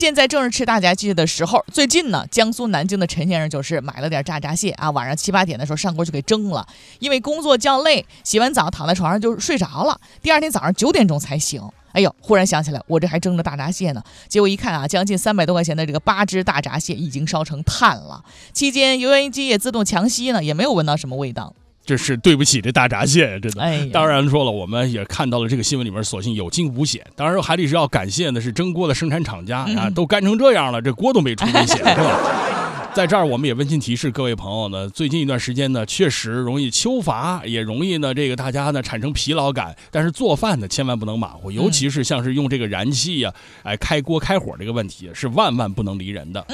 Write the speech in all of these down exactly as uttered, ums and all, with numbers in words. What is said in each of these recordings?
现在正是吃大闸蟹的时候，最近呢，江苏南京的陈先生就是买了点炸闸蟹啊，晚上七八点的时候上锅就给蒸了。因为工作较累，洗完澡躺在床上就睡着了，第二天早上九点钟才醒。哎呦，忽然想起来，我这还蒸着大闸蟹呢。结果一看啊，将近三百多块钱的这个八只大闸蟹已经烧成炭了。期间油烟机也自动强吸呢，也没有闻到什么味道。 这是对不起这大闸蟹，真的。 哎， 当然说了，我们也看到了这个新闻里面，所幸有惊无险。当然还得是要感谢的是蒸锅的生产厂家、嗯、啊，都干成这样了，这锅都没出危险，是吧？在这儿我们也温馨提示各位朋友呢，最近一段时间呢，确实容易秋乏，也容易呢这个大家呢产生疲劳感。但是做饭呢千万不能马虎，尤其是像是用这个燃气呀、啊，哎开锅开火这个问题是万万不能离人的。 嗯。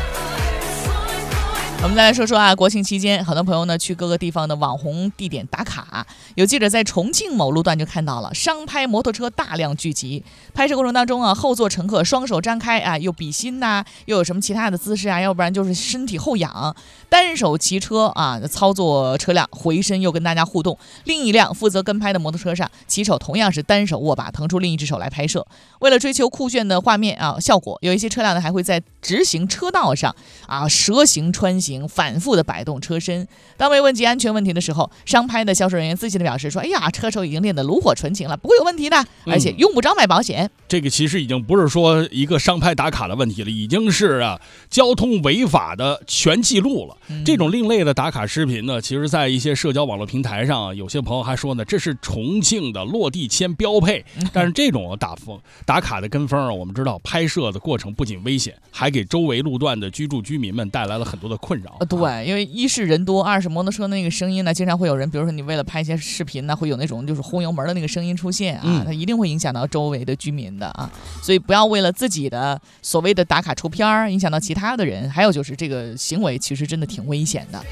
我们再来说说啊，国庆期间，很多朋友呢去各个地方的网红地点打卡。有记者在重庆某路段就看到了商拍摩托车大量聚集，拍摄过程当中啊，后座乘客双手张开啊，又比心呐、啊，又有什么其他的姿势啊，要不然就是身体后仰，单手骑车啊，操作车辆，回身又跟大家互动。另一辆负责跟拍的摩托车上，骑手同样是单手握把，腾出另一只手来拍摄。为了追求酷炫的画面啊效果，有一些车辆呢还会在直行车道上啊蛇形穿行。反复的摆动车身。当被问及安全问题的时候，商拍的销售人员自信的表示说：“哎呀，车手已经练得炉火纯青了，不会有问题的，而且用不着买保险。嗯” 这个其实已经不是说一个商拍打卡的问题了，已经是啊交通违法的全记录了。嗯、这种另类的打卡视频呢，其实在一些社交网络平台上，有些朋友还说呢，这是重庆的落地签标配。但是这种打风打卡的跟风啊，我们知道拍摄的过程不仅危险，还给周围路段的居住居民们带来了很多的困扰。 呃，对，因为一是人多，二是摩托车那个声音呢，经常会有人，比如说你为了拍一些视频呢，会有那种就是轰油门的那个声音出现啊，嗯、它一定会影响到周围的居民的啊，所以不要为了自己的所谓的打卡出片儿，影响到其他的人。还有就是这个行为其实真的挺危险的。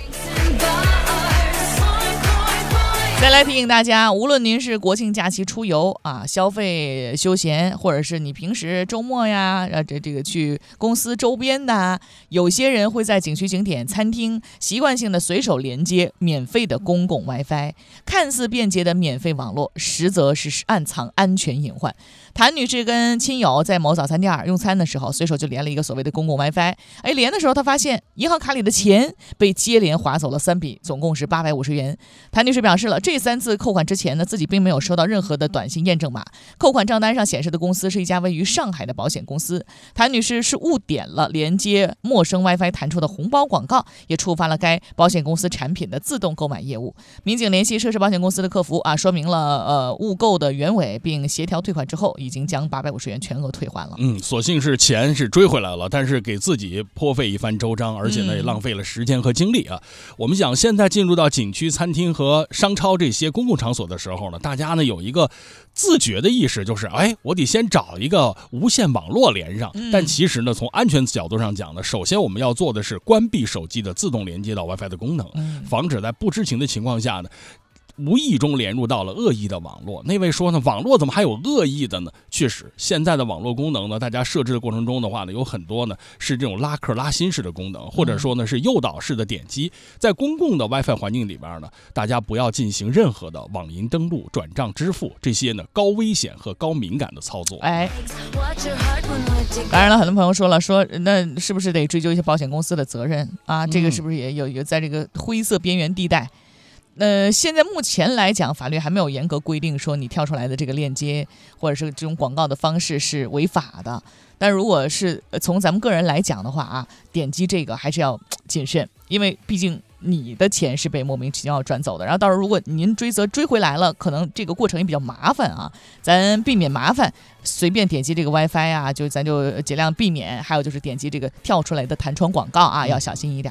再来提醒大家，无论您是国庆假期出游啊、消费休闲，或者是你平时周末呀，呃，这这个去公司周边的，有些人会在景区景点、餐厅习惯性的随手连接免费的公共 WiFi， 看似便捷的免费网络，实则是暗藏安全隐患。谭女士跟亲友在某早餐店用餐的时候，随手就连了一个所谓的公共 WiFi。哎，连的时候她发现银行卡里的钱被接连划走了三笔，总共是八百五十元。谭女士表示了，这三次扣款之前呢，自己并没有收到任何的短信验证码，扣款账单上显示的公司是一家位于上海的保险公司。谭女士是误点了连接陌生 WiFi 弹出的红包广告，也触发了该保险公司产品的自动购买业务。民警联系涉事保险公司的客服啊，说明了呃误购的原委，并协调退款之后，已经将八百五十元全额退还了。 嗯，所幸是钱是追回来了，但是给自己颇费一番周章，而且呢也浪费了时间和精力啊。嗯、我们想现在进入到景区、餐厅和商超这些公共场所的时候呢，大家呢有一个自觉的意识，就是哎，我得先找一个无线网络连上。嗯、但其实呢，从安全角度上讲呢，首先我们要做的是关闭手机的自动连接到 WiFi 的功能，嗯、防止在不知情的情况下呢，无意中连入到了恶意的网络。那位说呢，网络怎么还有恶意的呢？确实，现在的网络功能呢，大家设置的过程中的话呢，有很多呢是这种拉客拉新式的功能，或者说呢是诱导式的点击。在公共的 WiFi 环境里边呢，大家不要进行任何的网银登录、转账支付这些呢高危险和高敏感的操作。 哎，当然了，很多朋友说了，说那是不是得追究一些保险公司的责任啊？这个是不是也有有在这个灰色边缘地带？呃，现在目前来讲，法律还没有严格规定说你跳出来的这个链接或者是这种广告的方式是违法的。但如果是从咱们个人来讲的话啊，点击这个还是要谨慎，因为毕竟你的钱是被莫名其妙转走的。然后到时候如果您追责追回来了，可能这个过程也比较麻烦啊。咱避免麻烦，随便点击这个 WiFi 啊，就咱就尽量避免。还有就是点击这个跳出来的弹窗广告啊，要小心一点。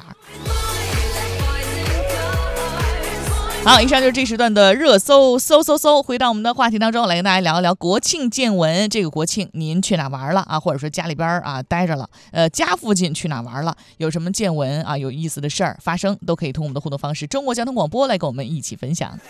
好，以上就是这时段的热搜，搜搜搜。回到我们的话题当中，来跟大家聊一聊国庆见闻。这个国庆您去哪玩了啊？或者说家里边啊待着了，呃，家附近去哪玩了？有什么见闻啊？有意思的事儿发生，都可以通过我们的互动方式，中国交通广播来跟我们一起分享。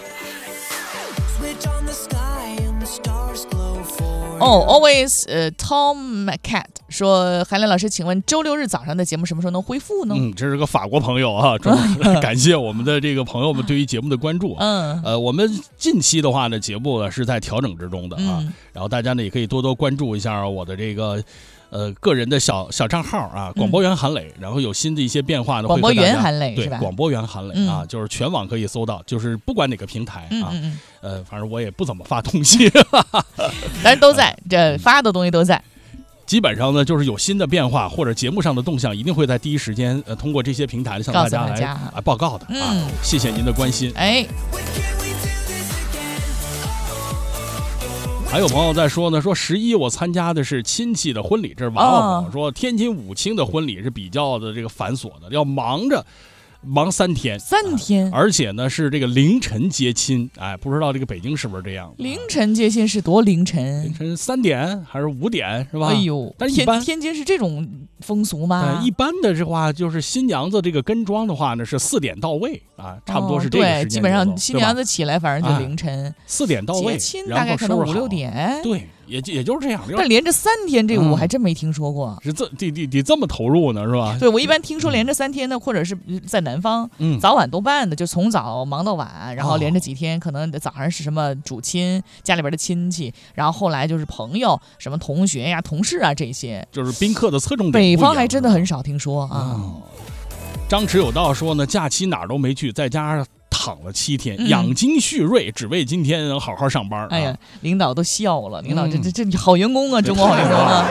哦、oh, ，always 呃、uh,，Tom Cat 说，韩亮老师，请问周六日早上的节目什么时候能恢复呢？ 嗯，这是个法国朋友啊，感谢我们的这个朋友们对于节目的关注。嗯，呃，我们近期的话呢，节目呢是在调整之中的啊，嗯、然后大家呢也可以多多关注一下我的这个。 呃个人的小小账号啊，广播员韩磊，然后有新的一些变化呢， 广播员韩磊是吧？ 对，广播员韩磊啊，嗯、就是全网可以搜到，就是不管哪个平台啊， 嗯嗯嗯呃，反正我也不怎么发东西， 但是都在，这发的东西都在。 基本上呢，就是有新的变化或者节目上的动向，一定会在第一时间呃通过这些平台向大家来啊报告的、嗯、啊。谢谢您的关心。 哎。 还有朋友在说呢，说十一我参加的是亲戚的婚礼，这是娃娃朋友说，天津武清的婚礼是比较的这个繁琐的，要忙着忙三天， 三天、 啊，而且呢是这个凌晨接亲，哎，不知道这个北京是不是这样？ 凌晨接亲是多凌晨？ 凌晨三点还是五点是吧？ 哎呦， 但是一般天津是这种风俗吗？ 一般的这话就是新娘子这个跟妆的话呢是四点到位啊，差不多是这个时间、 哦。对，基本上新娘子起来反正就凌晨四、哎、点到位， 接亲大概可能五六点。 对。也也就是这样， 但连着三天这个我还真没听说过， 是这得得得这么投入呢，是吧？ 对，我一般听说连着三天的，或者是在南方，嗯，早晚都办的，就从早忙到晚，然后连着几天，可能早上是什么主亲家里边的亲戚，然后后来就是朋友，什么同学呀、同事啊这些， 就是宾客的侧重点。 北方还真的很少听说啊。 嗯、张弛有道说呢，假期哪儿都没去，在家躺了七天，嗯、养精蓄锐，只为今天能好好上班。 哎呀，领导都笑了，领导这、嗯、这这好员工啊，中国好员工啊。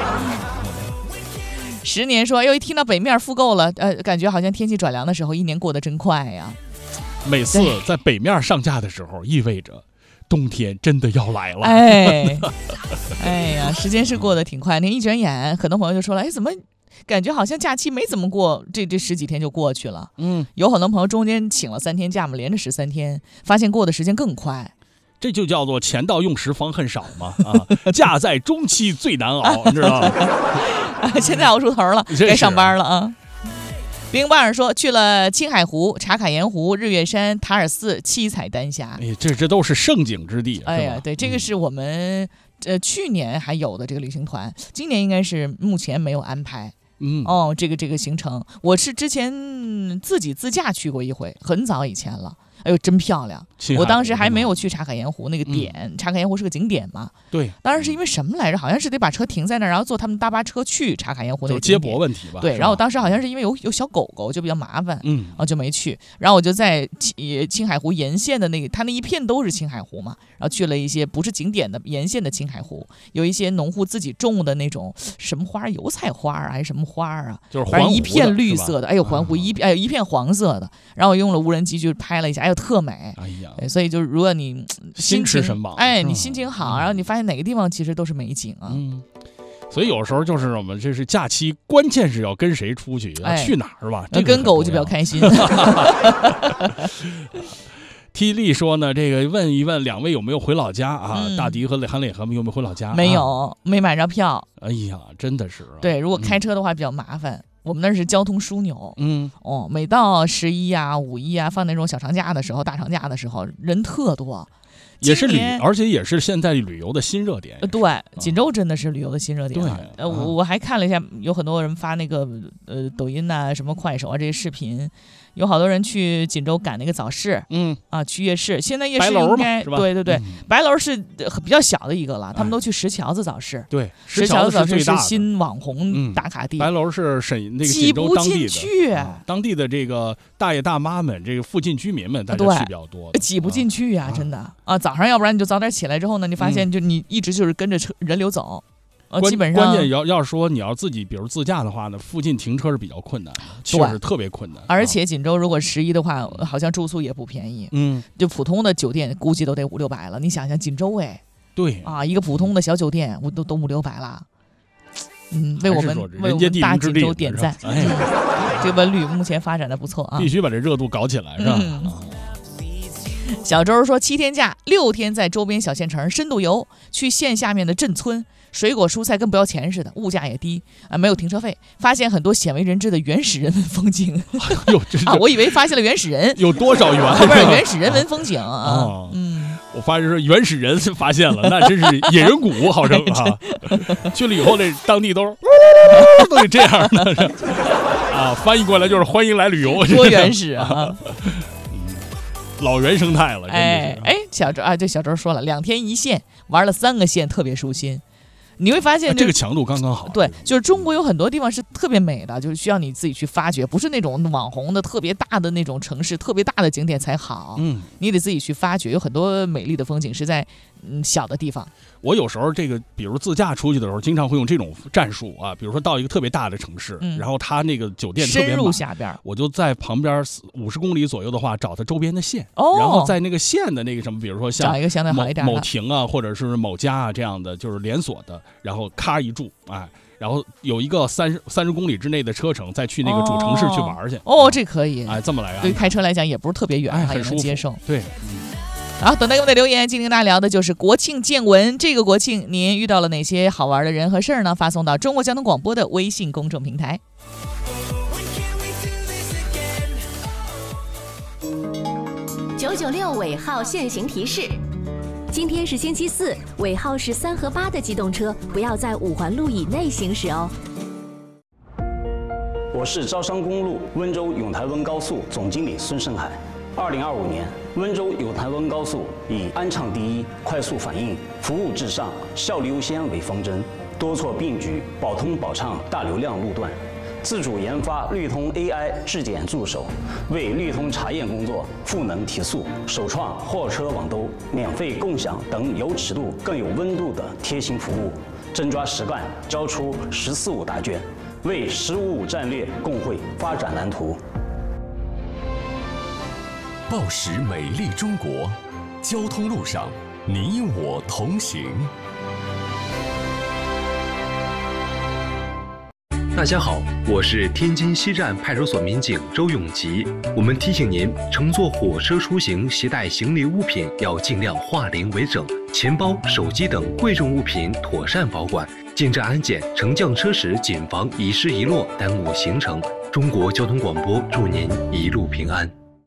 十年说，又一听到北面复购了，呃，感觉好像天气转凉的时候，一年过得真快呀。 每次在北面上架的时候，意味着冬天真的要来了。 哎，哎呀，时间是过得挺快，那一转眼，很多朋友就说了，哎，怎么？感觉好像假期没怎么过，这这十几天就过去了。嗯，有很多朋友中间请了三天假嘛，连着十三天，发现过的时间更快。 这就叫做钱到用时方恨少嘛啊！假在中期最难熬，你知道吗？ 现在熬出头了，该上班了啊！冰棒儿说去了青海湖、茶卡盐湖、日月山、塔尔寺，七彩丹霞。 哎，这这都是胜景之地。 哎呀，对，这个是我们、嗯、呃去年还有的这个旅行团，今年应该是目前没有安排。嗯，哦，这个这个行程，我是之前自己自驾去过一回，很早以前了。哎呦，真漂亮！我当时还没有去茶卡盐湖那个点，嗯、茶卡盐湖是个景点嘛。 对， 当时是因为什么来着？好像是得把车停在那儿，然后坐他们大巴车去茶卡盐湖那个景点。 就是接驳问题吧。 对，然后我当时好像是因为有有小狗狗，就比较麻烦，嗯，然后就没去。然后我就在青青海湖沿线的那个，它那一片都是青海湖嘛，然后去了一些不是景点的沿线的青海湖，有一些农户自己种的那种什么花，油菜花啊，还是什么花啊， 就是反正一片绿色的，哎呦，环湖一哎呦一片黄色的。然后我用了无人机去拍了一下，哎呦，特美。对，所以就是如果你心驰神往， 哎，你心情好，然后你发现哪个地方其实都是美景啊。 嗯，所以有时候就是我们这是假期，关键是要跟谁出去，要去哪儿是吧？ 那、哎、跟狗就比较开心。 T 力说呢，这个问一问两位有没有回老家啊？嗯、大迪和韩磊和有没有回老家？ 没有，啊、没买着票。 哎呀，真的是、啊。 对，如果开车的话比较麻烦。嗯，我们那是交通枢纽，嗯，哦，每到十一啊、五一啊，放那种小长假的时候、大长假的时候，人特多， 也是旅，而且也是现在旅游的新热点。 呃，对，锦州真的是旅游的新热点、啊。对，呃，我我还看了一下，有很多人发那个呃抖音呐、啊、什么快手啊这些视频。有好多人去锦州赶那个早市，嗯啊，去夜市。现在夜市应该对对对，嗯、白楼是比较小的一个了，他们都去石桥子早市。 对， 石桥子早市是新网红打卡地。 嗯、白楼是沈那个锦州当地的，挤不进去、啊，当地的这个大爷大妈们，这个附近居民们，大家去比较多， 挤不进去呀、啊，真的啊！早上要不然你就早点起来之后呢，你发现就你一直就是跟着车人流走。呃，基本上关键要要说你要自己比如自驾的话呢，附近停车是比较困难的，确实特别困难。 而且锦州如果十一的话，好像住宿也不便宜，嗯，就普通的酒店估计都得五六百了。你想想锦州哎， 对啊，一个普通的小酒店，我都都五六百了。嗯，为我们为我们大锦州点赞。哎，这个文旅目前发展的不错啊， 必须把这热度搞起来，是吧？ 嗯小周说七天假，六天在周边小县城深度游，去县下面的镇村，水果蔬菜跟不要钱似的，物价也低啊，没有停车费，发现很多鲜为人知的原始人文风景。 哎呦，这啊，我以为发现了原始人， 有多少元？ 不是原始人文风景啊，哦、嗯， 我发现是原始人发现了，那真是野人谷，好生啊！去了以后，这当地都是都得这样的啊，翻译过来就是欢迎来旅游， 多原始啊！ 老原生态了， 哎哎，小周啊，这小周说了，两天一线，玩了三个县，特别舒心。 你会发现、 啊、这个强度刚刚好。 对，就是中国有很多地方是特别美的，就是需要你自己去发掘，不是那种网红的特别大的那种城市、特别大的景点才好。嗯，你得自己去发掘，有很多美丽的风景是在嗯小的地方。 我有时候这个，比如自驾出去的时候，经常会用这种战术啊，比如说到一个特别大的城市，嗯、然后他那个酒店特别满， 深入下边， 我就在旁边五十公里左右的话，找它周边的县，哦、然后在那个县的那个什么，比如说像找一个相对好一点的某亭啊，或者是某家啊这样的，就是连锁的，然后咔一住，哎。然后有一个三十三十公里之内的车程，再去那个主城市去玩去。 哦，这可以， 哎，这么来啊？ 对，开车来讲也不是特别远， 哎， 也能接受。 对， 嗯。好，等待各位的留言。今天跟大家聊的就是国庆见闻。这个国庆您遇到了哪些好玩的人和事儿呢？发送到中国交通广播的微信公众平台。 九九六尾号限行提示。今天是星期四，尾号是三和八的机动车不要在五环路以内行驶哦。 我是招商公路温州永台温高速总经理孙胜海。二零二五年，温州永台温高速以安畅第一、快速反应、服务至上、效率优先为方针，多措并举，保通保畅大流量路段。自主研发绿通 A I 质检助手，为绿通查验工作赋能提速，首创货车网兜、免费共享等有尺度更有温度的贴心服务，真抓实干，交出“十四五”答卷，为“十五五”战略共绘发展蓝图。 报时美丽中国，交通路上你我同行。 大家好，我是天津西站派出所民警周永吉。我们提醒您，乘坐火车出行携带行李物品要尽量化零为整，钱包、手机等贵重物品妥善保管。进站安检、乘降车时谨防遗失遗落，耽误行程。中国交通广播祝您一路平安。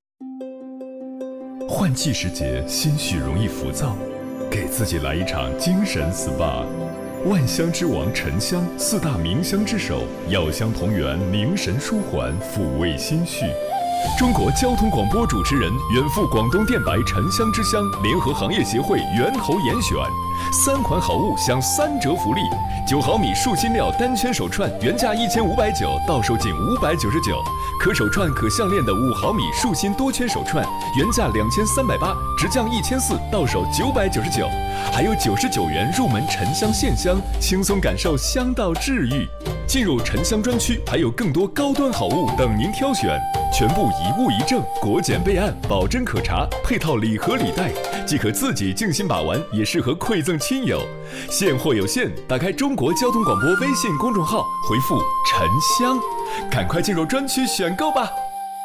换季时节，心绪容易浮躁，给自己来一场精神 S P A。万香之王沉香，四大名香之首，药香同源，凝神舒缓，抚慰心绪。中国交通广播主持人远赴广东电白沉香之乡，联合行业协会源头严选三款好物享三折福利：九毫米树心料单圈手串原价一千五百九，到手仅五百九十九；可手串可项链的五毫米树心多圈手串原价两千三百八，直降一千四，到手九百九十九。还有九十九元入门沉香线香，轻松感受香道治愈。进入沉香专区，还有更多高端好物等您挑选，全部一物一证，国检备案，保真可查，配套礼盒礼袋，既可自己静心把玩，也适合馈赠亲友。现货有限，打开中国交通广播微信公众号，回复沉香，赶快进入专区选购吧。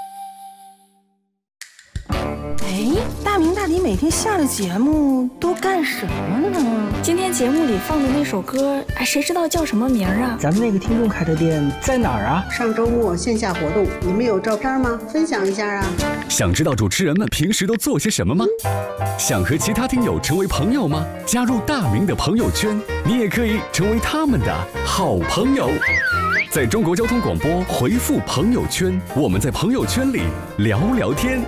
大明大迪每天下了节目都干什么呢？ 今天节目里放的那首歌，哎，谁知道叫什么名啊？ 咱们那个听众开的店在哪儿啊？ 上周末线下活动，你们有照片吗？分享一下啊！ 想知道主持人们平时都做些什么吗？想和其他听友成为朋友吗？加入大明的朋友圈，你也可以成为他们的好朋友。在中国交通广播回复朋友圈，我们在朋友圈里聊聊天。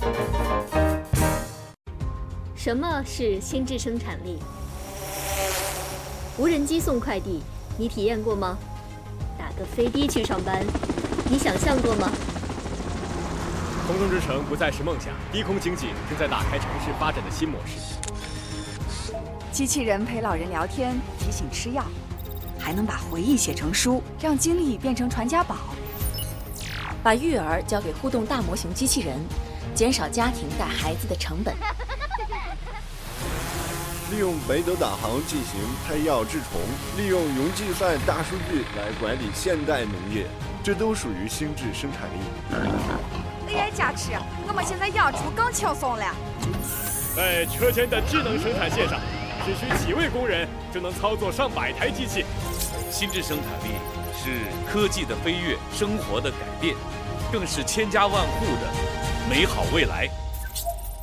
什么是心智生产力？无人机送快递，你体验过吗？打个飞的去上班，你想象过吗？ 空中之城不再是梦想，低空经济正在打开城市发展的新模式。 机器人陪老人聊天，提醒吃药，还能把回忆写成书，让经历变成传家宝。 把育儿交给互动大模型机器人，减少家庭带孩子的成本。 利用北斗导航进行胎药治虫，利用云计算大数据来管理现代农业，这都属于心智生产力。 A I 加持，我们现在养猪更轻松了。 在车间的智能生产线上，只需几位工人就能操作上百台机器。 心智生产力是科技的飞跃，生活的改变，更是千家万户的美好未来。